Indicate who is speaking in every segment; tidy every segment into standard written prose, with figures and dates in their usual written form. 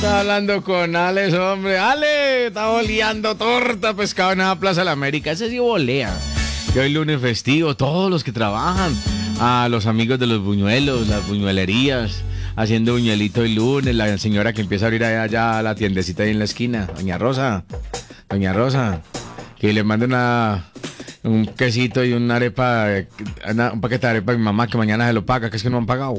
Speaker 1: Está hablando con Alex, hombre. Ale, está boleando torta, pescado en la Plaza de la América. Ese sí volea. Que hoy lunes festivo, todos los que trabajan, a los amigos de los buñuelos, las buñuelerías, haciendo buñuelito el lunes, la señora que empieza a abrir allá la tiendecita ahí en la esquina, Doña Rosa, que le mande un quesito y una arepa, un paquete de arepa a mi mamá que mañana se lo paga, que es que no han pagado.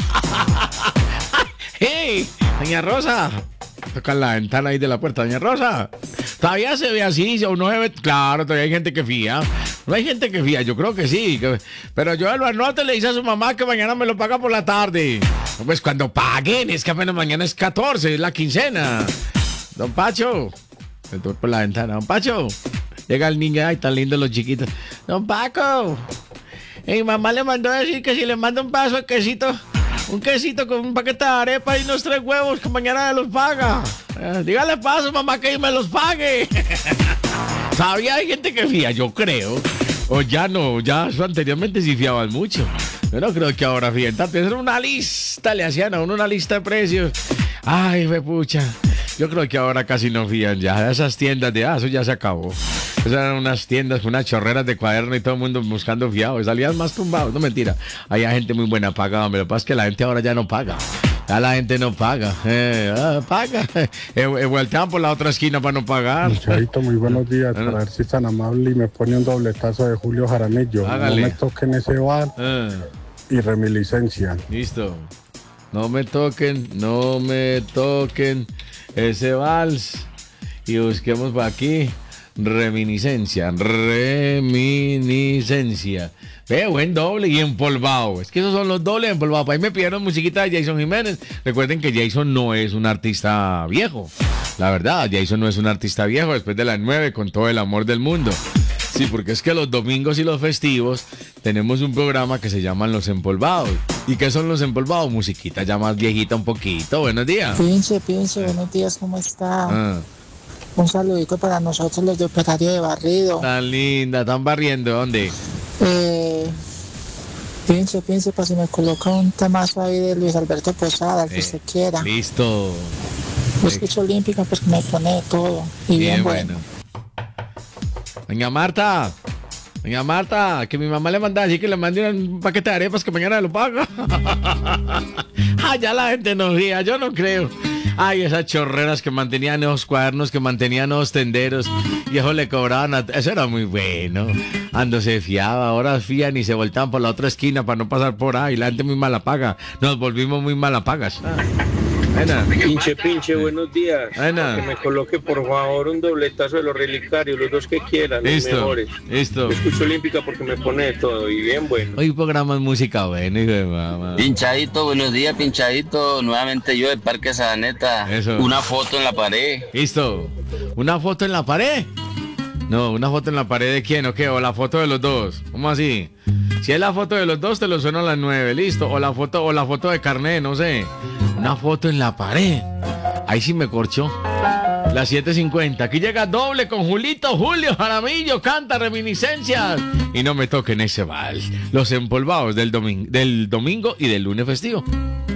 Speaker 1: ¡Hey! Doña Rosa, toca la ventana ahí de la puerta, Doña Rosa. Todavía se ve así, o no se ve. Claro, todavía hay gente que fía. No hay gente que fía, yo creo que sí. Pero yo lo anoto y le dice a su mamá que mañana me lo paga por la tarde. Pues cuando paguen, es que apenas mañana es 14, es la quincena. Don Pacho, entró por la ventana. Don Pacho, llega el niño, ay, tan lindo los chiquitos. Don Paco, mi mamá le mandó a decir que si le manda un vaso de quesito. Un quesito con un paquete de arepa y unos 3 huevos que mañana me los paga. Dígale paso, mamá, que me los pague. Sabía, hay gente que fía, yo creo. O ya no, ya anteriormente sí fiaban mucho. Yo no creo que ahora fíen tanto. Es una lista, le hacían a uno una lista de precios. Ay, pucha. Yo creo que ahora casi no fían ya. Esas tiendas de eso ya se acabó. Esas eran unas tiendas, unas chorreras de cuaderno y todo el mundo buscando fiados. Salían más tumbados, no mentira. Había gente muy buena pagada, hombre. Lo que pasa es que la gente ahora ya no paga. Ya la gente no paga. Paga. Voltean por la otra esquina para no pagar.
Speaker 2: Muchachito, muy buenos días. Para ver si es tan amable y me pone un dobletazo de Julio Jaramillo.
Speaker 1: Hágale.
Speaker 2: No me toquen ese bar y reminiscencia.
Speaker 1: Listo. No me toquen ese vals. Y busquemos por aquí. Reminiscencia. Ve, buen doble y empolvado. Es que esos son los dobles empolvados. Ahí me pidieron musiquita de Jason Jiménez. Recuerden que Jason no es un artista viejo. La verdad, Jason no es un artista viejo. Después de las 9, con todo el amor del mundo. Sí, porque es que los domingos y los festivos tenemos un programa que se llama Los Empolvados. ¿Y qué son los empolvados? Musiquita ya más viejita un poquito. Buenos días.
Speaker 3: Pinche, buenos días, ¿cómo está? Un saludito para nosotros los de Operario de Barrido.
Speaker 1: Tan linda, tan barriendo, ¿dónde?
Speaker 3: Pinche, para si me coloca un temazo ahí de Luis Alberto Posada, el que usted quiera.
Speaker 1: Listo.
Speaker 3: Yo escucho Olímpica, pues que me pone todo. Y bien bueno.
Speaker 1: Doña Marta, que mi mamá le manda así que le mande un paquete de arepas que mañana lo paga. Ya la gente no ría, yo no creo. Ay, esas chorreras que mantenían, esos cuadernos que mantenían los tenderos y eso le cobraban, eso era muy bueno. Ando se fiaba, ahora fían y se voltean por la otra esquina para no pasar por ahí. La gente muy mala paga, nos volvimos muy malapagas.
Speaker 4: Pinche, buenos días. Que me coloque por favor un dobletazo de los relicarios, los dos que quieran,
Speaker 1: listo,
Speaker 4: los mejores.
Speaker 1: Listo.
Speaker 4: Escucho Olímpica porque me pone de todo y bien bueno.
Speaker 1: Hoy programas música buena, hijo de mamá.
Speaker 5: Pinchadito, buenos días, Pinchadito. Nuevamente yo del Parque Sabaneta.
Speaker 1: Eso.
Speaker 5: Una foto en la pared.
Speaker 1: Listo. ¿Una foto en la pared? No, ¿una foto en la pared de quién o qué? ¿O la foto de los dos? ¿Cómo así? Si es la foto de los dos, te lo sueno a las 9, listo. O la foto de carnet, no sé. Una foto en la pared. Ahí sí me corchó. Las 7:50. Aquí llega doble con Julio Jaramillo. Canta reminiscencias. Y no me toquen ese vals. Los empolvados del domingo y del lunes festivo.